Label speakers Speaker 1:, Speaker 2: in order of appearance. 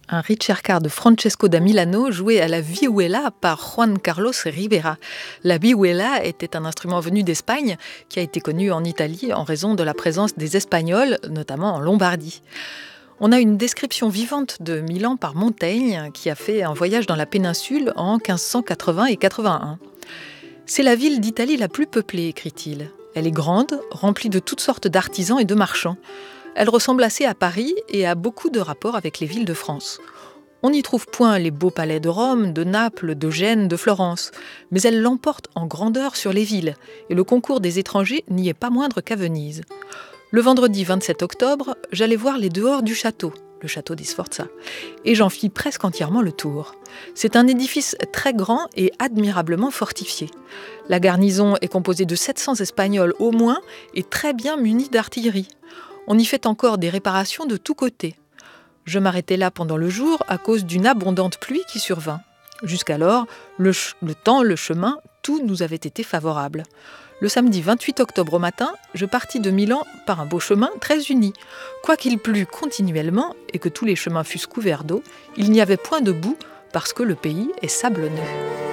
Speaker 1: Un ricercar de Francesco da Milano joué à la vihuela par Juan Carlos Rivera. La vihuela était un instrument venu d'Espagne qui a été connu en Italie en raison de la présence des Espagnols, notamment en Lombardie. On a une description vivante de Milan par Montaigne qui a fait un voyage dans la péninsule en 1580 et 81. C'est la ville d'Italie la plus peuplée, écrit-il. Elle est grande, remplie de toutes sortes d'artisans et de marchands. Elle ressemble assez à Paris et a beaucoup de rapports avec les villes de France. On n'y trouve point les beaux palais de Rome, de Naples, de Gênes, de Florence, mais elle l'emporte en grandeur sur les villes, et le concours des étrangers n'y est pas moindre qu'à Venise. Le vendredi 27 octobre, j'allais voir les dehors du château, le château di Sforza, et j'en fis presque entièrement le tour. C'est un édifice très grand et admirablement fortifié. La garnison est composée de 700 Espagnols au moins et très bien munis d'artillerie. On y fait encore des réparations de tous côtés. Je m'arrêtai là pendant le jour à cause d'une abondante pluie qui survint. Jusqu'alors, le temps, le chemin, tout nous avait été favorable. Le samedi 28 octobre au matin, je partis de Milan par un beau chemin très uni. Quoiqu'il plût continuellement et que tous les chemins fussent couverts d'eau, il n'y avait point de boue parce que le pays est sablonneux.